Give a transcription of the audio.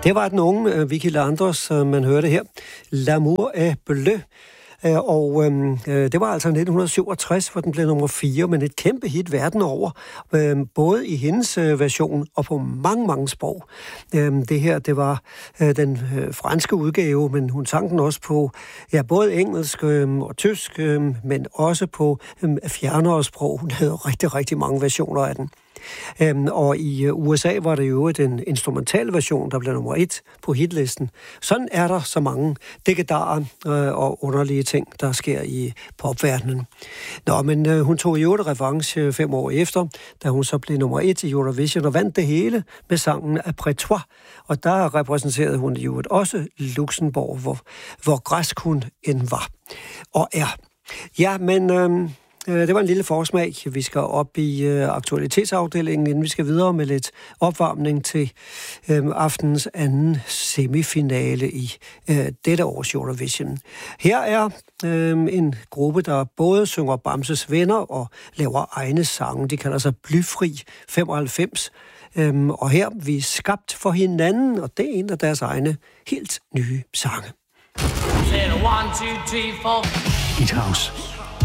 Det var den unge Vicky Leandros, man hørte her. L'amour est bleu. Og det var altså 1967, hvor den blev nummer 4, men et kæmpe hit verden over, både i hendes version og på mange, mange sprog. Det her, det var den franske udgave, men hun sang den også på både engelsk og tysk, men også på fjernere sprog. Hun havde rigtig, rigtig mange versioner af den. Og i USA var det jo en instrumental version, der blev nummer 1 på hitlisten. Sådan er der så mange dekedarer og underlige ting, der sker i popverdenen. Nå, men hun tog jo et revanche 5 år efter, da hun så blev nummer 1 i Eurovision og vandt det hele med sangen Après toi. Og der repræsenterede hun jo også Luxembourg, hvor græsk hun end var og er. Ja, men det var en lille forsmag. Vi skal op i aktualitetsafdelingen, inden vi skal videre med lidt opvarmning til aftenens anden semifinale i dette års Eurovision. Her er en gruppe, der både synger Bamses Venner og laver egne sange. De kalder sig Blyfri 95. Og her vi er skabt for hinanden, og det er en af deres egne helt nye sange. Hit House